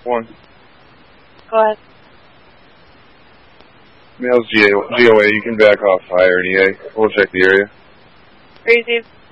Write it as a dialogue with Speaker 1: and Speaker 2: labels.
Speaker 1: One.
Speaker 2: Go ahead.
Speaker 1: Male's GOA, you can back off higher in EA. We'll check the area.
Speaker 2: Crazy.